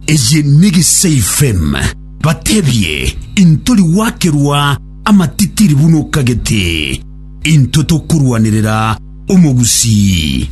eje Negesa FM batebye intoli wakerwa amatitiri buno kagete intoto kurwanirira umugusi.